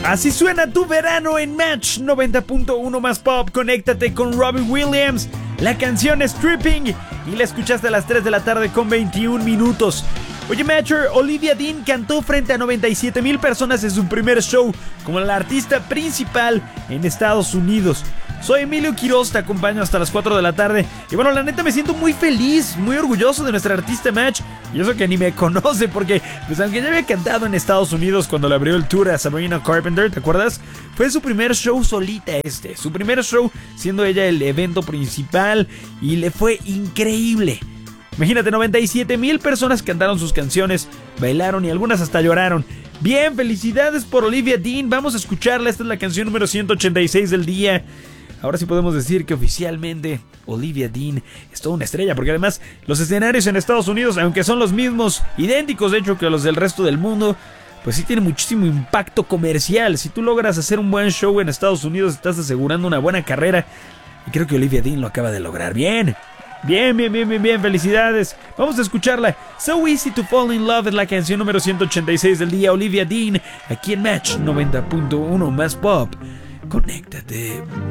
Así suena tu verano en Match 90.1 más pop. Conéctate con Robbie Williams. La canción es Tripping y la escuchaste a las 3 de la tarde con 21 minutos. Oye, Matcher, Olivia Dean cantó frente a 97,000 personas en su primer show como la artista principal en Estados Unidos. Soy Emilio Quiroz, te acompaño hasta las 4 de la tarde. Y bueno, la neta me siento muy feliz, muy orgulloso de nuestra artista Match. Y eso que ni me conoce porque, pues aunque ya había cantado en Estados Unidos cuando le abrió el tour a Sabrina Carpenter, ¿te acuerdas? Fue su primer show solita su primer show siendo ella el evento principal y le fue increíble. Imagínate, 97,000 personas cantaron sus canciones, bailaron y algunas hasta lloraron. Bien, felicidades por Olivia Dean, vamos a escucharla, esta es la canción número 186 del día. Ahora sí podemos decir que oficialmente Olivia Dean es toda una estrella, porque además los escenarios en Estados Unidos, aunque son los mismos, idénticos de hecho que los del resto del mundo, pues sí tienen muchísimo impacto comercial. Si tú logras hacer un buen show en Estados Unidos, estás asegurando una buena carrera. Y creo que Olivia Dean lo acaba de lograr. Bien, felicidades. Vamos a escucharla. So Easy to Fall in Love es la canción número 186 del día. Olivia Dean, aquí en Match 90.1 más pop. Conéctate.